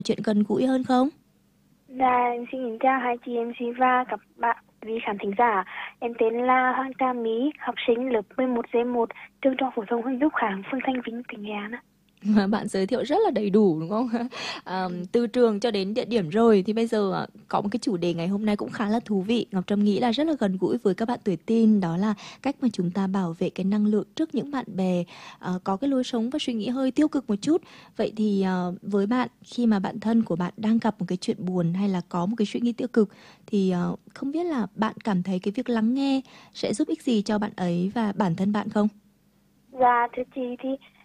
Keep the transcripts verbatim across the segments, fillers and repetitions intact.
chuyện gần gũi hơn không? Dạ, em xin kính chào hai chị em xê và các bạn quý khán thính giả. Em tên là Hoàng Trà Mỹ, học sinh lớp mười một D một, trường Trung học phổ thông Huỳnh Thúc Kháng, phường Thanh Vinh, tỉnh Nghệ An. Mà bạn giới thiệu rất là đầy đủ đúng không? À, từ trường cho đến địa điểm rồi thì bây giờ à, có một cái chủ đề ngày hôm nay cũng khá là thú vị. Ngọc Trâm nghĩ là rất là gần gũi với các bạn tuổi teen, đó là cách mà chúng ta bảo vệ cái năng lượng trước những bạn bè à, có cái lối sống và suy nghĩ hơi tiêu cực một chút. Vậy thì à, với bạn, khi mà bạn thân của bạn đang gặp một cái chuyện buồn hay là có một cái suy nghĩ tiêu cực thì à, không biết là bạn cảm thấy cái việc lắng nghe sẽ giúp ích gì cho bạn ấy và bản thân bạn không? Dạ, thưa chị thì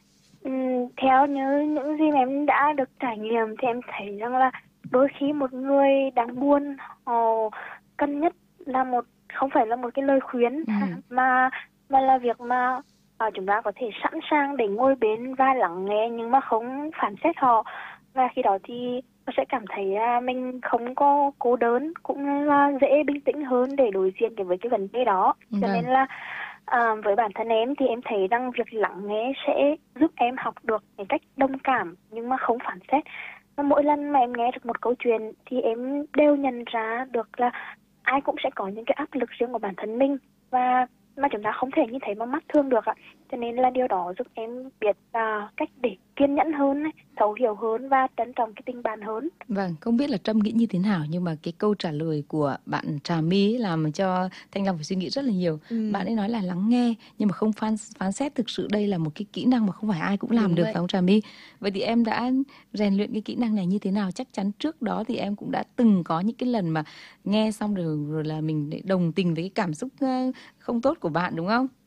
ừm, theo như những gì mà em đã được trải nghiệm thì em thấy rằng là đôi khi một người đang buồn, họ cần nhất là một không phải là một cái lời khuyên Ừ. mà mà là việc mà à, chúng ta có thể sẵn sàng để ngồi bên và lắng nghe nhưng mà không phán xét họ, và khi đó thì nó sẽ cảm thấy à, mình không có cô đơn, cũng là dễ bình tĩnh hơn để đối diện với cái vấn đề đó. Cho nên Vâng. là à, với bản thân em thì em thấy rằng việc lắng nghe sẽ giúp em học được cái cách đồng cảm nhưng mà không phán xét. Và mỗi lần mà em nghe được một câu chuyện thì em đều nhận ra được là ai cũng sẽ có những cái áp lực riêng của bản thân mình, và mà chúng ta không thể như thế mà mắt thương được ạ. Cho nên là điều đó giúp em biết à, cách để kiên nhẫn hơn, này, thấu hiểu hơn và trân trọng cái tình bạn hơn. Vâng, không biết là Trâm nghĩ như thế nào nhưng mà cái câu trả lời của bạn Trà My ấy làm cho Thanh Long phải suy nghĩ rất là nhiều. Ừ. Bạn ấy nói là lắng nghe nhưng mà không phán phán xét, thực sự đây là một cái kỹ năng mà không phải ai cũng làm Đúng được, vậy. phải không Trà My? Vậy thì em đã rèn luyện cái kỹ năng này như thế nào? Chắc chắn trước đó thì em cũng đã từng có những cái lần mà nghe xong rồi rồi là mình lại đồng tình với cái cảm xúc ờ, không tốt của bạn đúng không?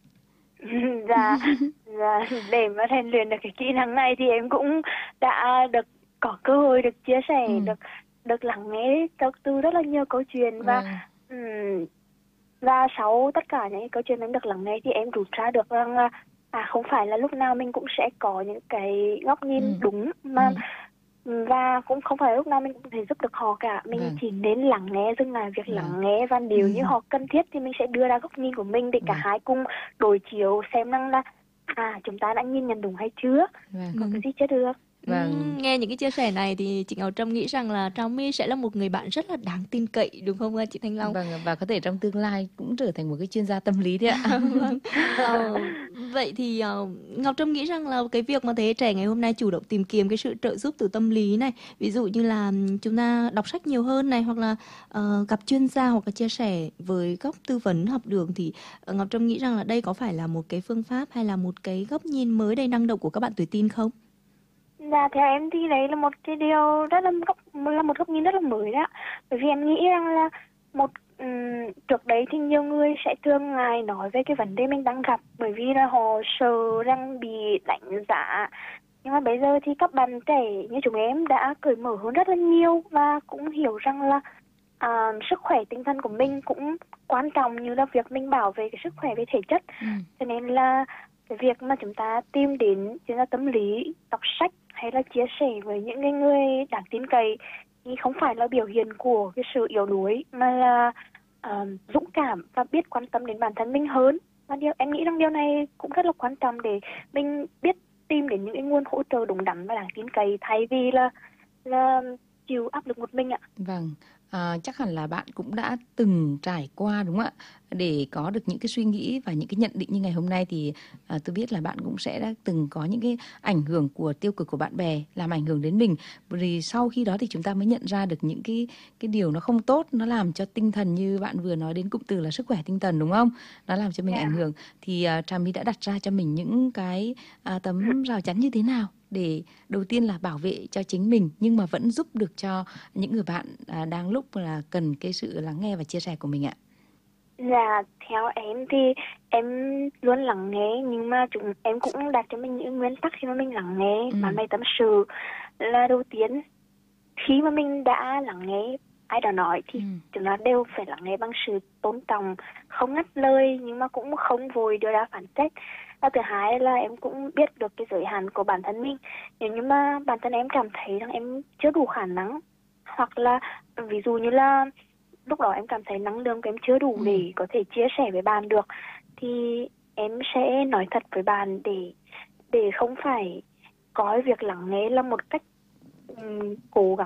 Dạ, dạ, để mà rèn luyện được cái kỹ năng này thì em cũng đã được có cơ hội được chia sẻ, Ừ. được được lắng nghe từ từ rất là nhiều câu chuyện, và Vâng. ừm, và sau tất cả những cái câu chuyện em được lắng nghe thì em rút ra được rằng là à không phải là lúc nào mình cũng sẽ có những cái góc nhìn Ừ. đúng mà, Ừ. và cũng không phải lúc nào mình cũng thể giúp được họ cả. Mình Vâng. chỉ nên lắng nghe, dừng lại việc Vâng. lắng nghe, và nếu như họ cần thiết thì mình sẽ đưa ra góc nhìn của mình để cả Vâng. hai cùng đối chiếu xem rằng là à chúng ta đã nhìn nhận đúng hay chưa, Vâng. có Ừ. cái gì chưa được. Vâng. Ừm, nghe những cái chia sẻ này thì chị Ngọc Trâm nghĩ rằng là Trà My sẽ là một người bạn rất là đáng tin cậy đúng không chị Thanh Long? Vâng, và có thể trong tương lai cũng trở thành một cái chuyên gia tâm lý đấy ạ. Vâng. Ờ, vậy thì ờ, Ngọc Trâm nghĩ rằng là cái việc mà thế hệ trẻ ngày hôm nay chủ động tìm kiếm cái sự trợ giúp từ tâm lý này, ví dụ như là ừm, chúng ta đọc sách nhiều hơn này, hoặc là ờ, gặp chuyên gia hoặc là chia sẻ với góc tư vấn học đường, thì ờ, Ngọc Trâm nghĩ rằng là đây có phải là một cái phương pháp hay là một cái góc nhìn mới đầy năng động của các bạn tuổi teen không? Dạ, theo em thì đấy là một cái điều rất là góc là một góc nhìn rất là mới đó. Bởi vì em nghĩ rằng là một ừm, trước đấy thì nhiều người sẽ thường ngại nói về cái vấn đề mình đang gặp, bởi vì là họ sợ rằng bị đánh giá. Nhưng mà bây giờ thì các bạn trẻ như chúng em đã cởi mở hơn rất là nhiều, và cũng hiểu rằng là à, sức khỏe tinh thần của mình cũng quan trọng như là việc mình bảo vệ cái sức khỏe về thể chất. Ừ. Cho nên là cái việc mà chúng ta tìm đến chuyên gia tâm lý, đọc sách hay là chia sẻ với những cái người đáng tin cậy thì không phải là biểu hiện của cái sự yếu đuối, mà là uh, dũng cảm và biết quan tâm đến bản thân mình hơn. Và điều em nghĩ rằng điều này cũng rất là quan trọng để mình biết tìm đến những cái nguồn hỗ trợ đúng đắn và đáng tin cậy, thay vì là là chịu áp lực một mình ạ. Vâng, à, chắc hẳn là bạn cũng đã từng trải qua đúng không ạ? Để có được những cái suy nghĩ và những cái nhận định như ngày hôm nay thì à, tôi biết là bạn cũng sẽ đã từng có những cái ảnh hưởng của tiêu cực của bạn bè làm ảnh hưởng đến mình. Bởi vì sau khi đó thì chúng ta mới nhận ra được những cái cái điều nó không tốt, nó làm cho tinh thần, như bạn vừa nói đến cụm từ là sức khỏe tinh thần đúng không? Nó làm cho mình Yeah. ảnh hưởng. Thì à, Trà My đã đặt ra cho mình những cái à, tấm rào chắn như thế nào để đầu tiên là bảo vệ cho chính mình nhưng mà vẫn giúp được cho những người bạn à, đang lúc là cần cái sự lắng nghe và chia sẻ của mình ạ? Dạ, theo em thì em luôn lắng nghe, nhưng mà chúng em cũng đặt cho mình những nguyên tắc khi mà mình lắng nghe. Ừ. Bạn bè tâm sự là đầu tiên, khi mà mình đã lắng nghe ai đó nói thì Ừ. chúng ta đều phải lắng nghe bằng sự tôn trọng, không ngắt lời nhưng mà cũng không vội đưa ra phán xét. Và thứ hai là em cũng biết được cái giới hạn của bản thân mình. Nếu như mà bản thân em cảm thấy rằng em chưa đủ khả năng, hoặc là ví dụ như là lúc đó em cảm thấy năng lượng của em chưa đủ Ừ. để có thể chia sẻ với bạn được, thì em sẽ nói thật với bạn để để không phải coi việc lắng nghe là một cách um, cố gắng